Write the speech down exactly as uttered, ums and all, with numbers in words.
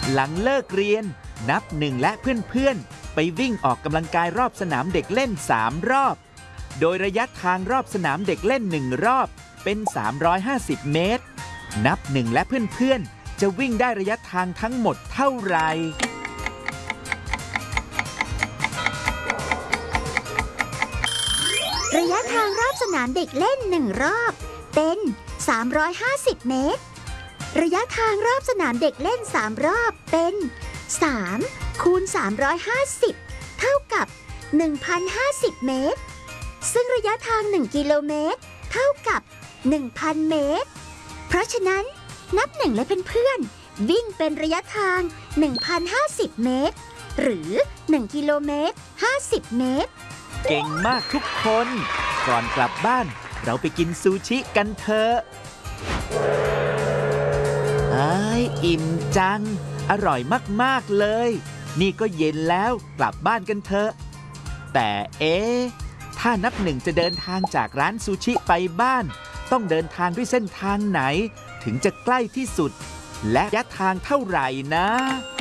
หลังเลิกเรียนนับหนึ่งและเพื่อนๆไปวิ่งออกกำลังกายรอบสนามเด็กเล่นสามรอบโดยระยะทางรอบสนามเด็กเล่นหนึ่งรอบเป็นสามร้อยห้าสิบเมตรนับหนึ่งและเพื่อนๆจะวิ่งได้ระยะทางทั้งหมดเท่าไหร่ระยะทางรอบสนามเด็กเล่นหนึ่งรอบเป็นสามร้อยห้าสิบเมตรระยะทางรอบสนามเด็กเล่นสามรอบเป็นสามคูณสามร้อยห้าสิบเท่ากับ หนึ่งพันห้าสิบ เมตรซึ่งระยะทางหนึ่งกิโลเมตรเท่ากับ หนึ่งพัน เมตรเพราะฉะนั้นนับหนึ่งและเพื่อนๆวิ่งเป็นระยะทาง หนึ่งพันห้าสิบ เมตรหรือหนึ่งกิโลเมตรห้าสิบ เมตรเก่งมากทุกคนก่อนกลับบ้านเราไปกินซูชิกันเถอะเอ้ยอิ่มจังอร่อยมากๆเลยนี่ก็เย็นแล้วกลับบ้านกันเถอะแต่เอ๊ะถ้านับหนึ่งจะเดินทางจากร้านซูชิไปบ้านต้องเดินทางด้วยเส้นทางไหนถึงจะใกล้ที่สุดและระยะทางเท่าไหร่นะ